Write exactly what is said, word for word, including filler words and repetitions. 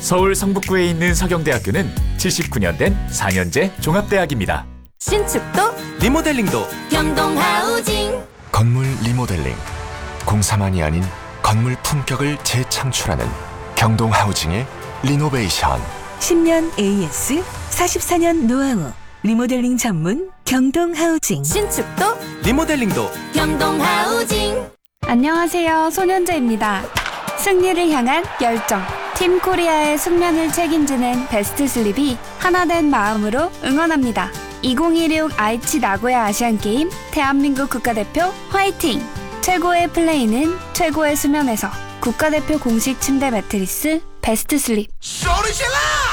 서울 성북구에 있는 서경대학교는 칠십구 년 된 사 년제 종합대학입니다. 신축도 리모델링도 경동하우징. 건물 리모델링, 공사만이 아닌 건물 품격을 재창출하는 경동하우징의 리노베이션. 십 년 에이에스, 사십사 년 노하우, 리모델링 전문 경동하우징. 신축도 리모델링도 경동하우징. 안녕하세요, 소년재입니다. 승리를 향한 열정, 팀 코리아의 숙면을 책임지는 베스트 슬립이 하나된 마음으로 응원합니다. 이천이십육 아이치 나고야 아시안게임 대한민국 국가대표 화이팅! 최고의 플레이는 최고의 수면에서 국가대표 공식 침대 매트리스 베스트 슬립. 소리질러!